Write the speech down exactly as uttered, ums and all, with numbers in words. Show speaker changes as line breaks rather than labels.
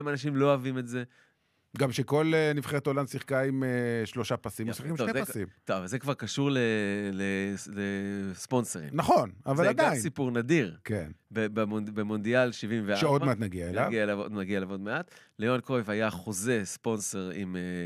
אנשים לא אוהבים את זה.
גם שכל נבחרת הולנד שיחקה עם שלושה פסים, משחקים שני פסים.
טוב, זה כבר קשור לספונסרים.
נכון, אבל עדיין.
זה גם סיפור נדיר.
כן.
במונדיאל שבעים וארבע.
שעוד מעט נגיע אליו.
נגיע אליו עוד מעט. ליאון קרויף היה חוזה ספונסר עם